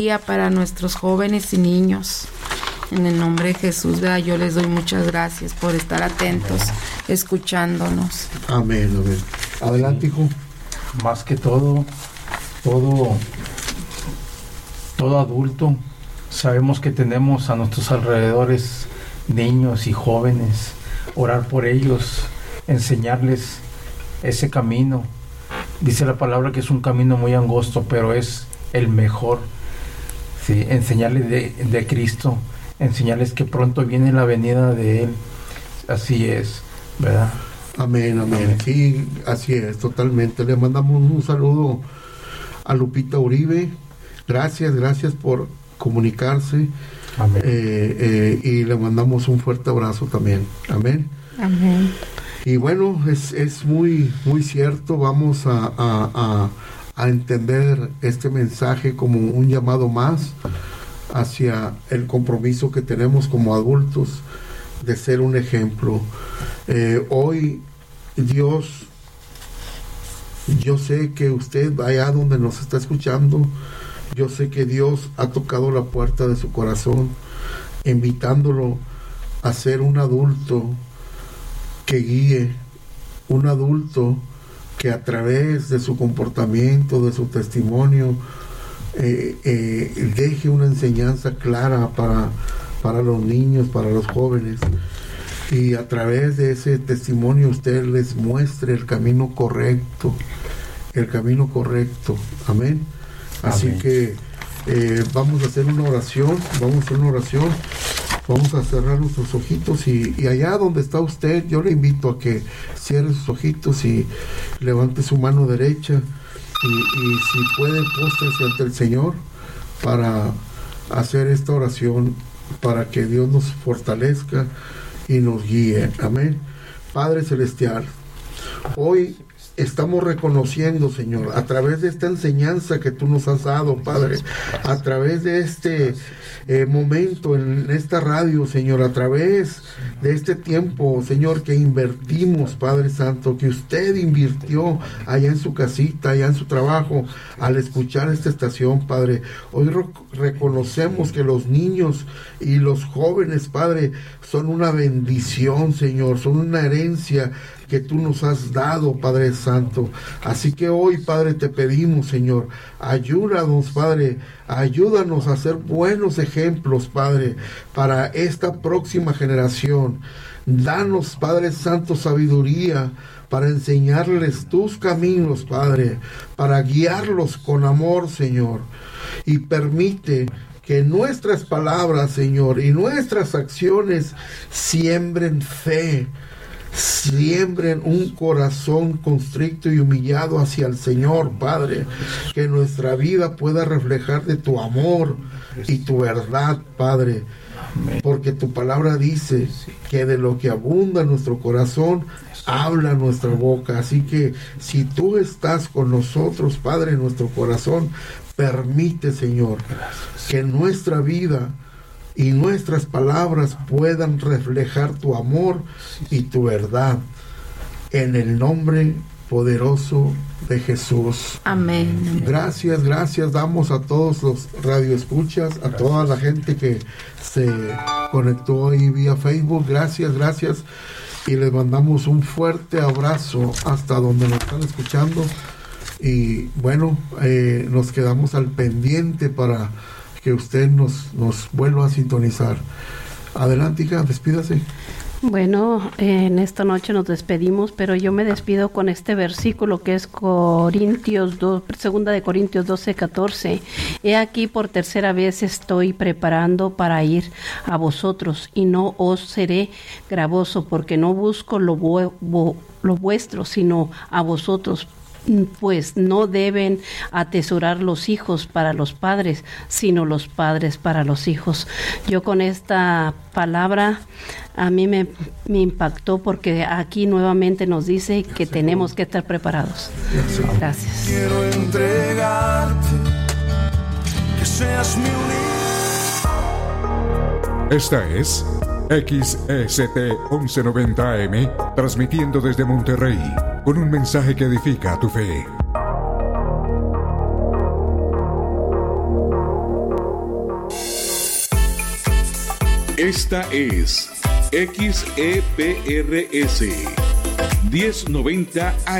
para nuestros jóvenes y niños. En el nombre de Jesús, ¿verdad? Yo les doy muchas gracias por estar atentos, escuchándonos. Amén, amén. Adelante, hijo. Más que todo adulto, sabemos que tenemos a nuestros alrededores niños y jóvenes. Orar por ellos, enseñarles ese camino. Dice la palabra que es un camino muy angosto, pero es el mejor. Sí, enseñarles de Cristo, enseñarles que pronto viene la venida de Él. Así es, ¿verdad? Amén, amén. Sí, así es, totalmente. Le mandamos un saludo a Lupita Uribe. Gracias por comunicarse. Amén. Y le mandamos un fuerte abrazo también. Amén. Amén. Y bueno, es muy, muy cierto. Vamos a entender este mensaje como un llamado más hacia el compromiso que tenemos como adultos de ser un ejemplo. Hoy Dios, yo sé que usted allá donde nos está escuchando, yo sé que Dios ha tocado la puerta de su corazón, invitándolo a ser un adulto que guíe, un adulto que a través de su comportamiento, de su testimonio, deje una enseñanza clara para los niños, para los jóvenes, y a través de ese testimonio usted les muestre el camino correcto. Amén. Así Amén. que vamos a hacer una oración. Vamos a cerrar nuestros ojitos y allá donde está usted, yo le invito a que cierre sus ojitos y levante su mano derecha y si puede, póstrese ante el Señor para hacer esta oración, para que Dios nos fortalezca y nos guíe. Amén. Padre Celestial, hoy estamos reconociendo, Señor, a través de esta enseñanza que tú nos has dado, Padre, a través de este momento en esta radio, Señor, a través de este tiempo, Señor, que invertimos, Padre Santo, que usted invirtió allá en su casita, allá en su trabajo, al escuchar esta estación, Padre. Hoy reconocemos que los niños y los jóvenes, Padre, son una bendición, Señor, son una herencia que tú nos has dado, Padre Santo. Así que hoy, Padre, te pedimos, Señor, ayúdanos, Padre, ayúdanos a ser buenos ejemplos, Padre, para esta próxima generación. Danos, Padre Santo, sabiduría para enseñarles tus caminos, Padre, para guiarlos con amor, Señor. Y permite que nuestras palabras, Señor, y nuestras acciones siembren fe, siembren un corazón constricto y humillado hacia el Señor, Padre, que nuestra vida pueda reflejar de tu amor y tu verdad, Padre, porque tu palabra dice que de lo que abunda nuestro corazón habla nuestra boca. Así que si tú estás con nosotros, Padre, en nuestro corazón, permite, Señor, que nuestra vida y nuestras palabras puedan reflejar tu amor y tu verdad, en el nombre poderoso de Jesús. Amén. Gracias damos a todos los radioescuchas, a toda la gente que se conectó ahí vía Facebook. Gracias y les mandamos un fuerte abrazo hasta donde nos están escuchando. Y bueno, nos quedamos al pendiente para que usted nos vuelva a sintonizar. Adelante, hija, despídase. Bueno, en esta noche nos despedimos, pero yo me despido con este versículo que es Corintios 2, segunda de Corintios 12:14. He aquí por tercera vez estoy preparando para ir a vosotros y no os seré gravoso, porque no busco lo vuestro, sino a vosotros. Pues no deben atesorar los hijos para los padres, sino los padres para los hijos. Yo con esta palabra a mí me impactó, porque aquí nuevamente nos dice que tenemos que estar preparados. Gracias. Quiero entregarte, que seas mi único. Esta es XECT 1190 AM, transmitiendo desde Monterrey, con un mensaje que edifica tu fe. Esta es XEPRS 1090 AM.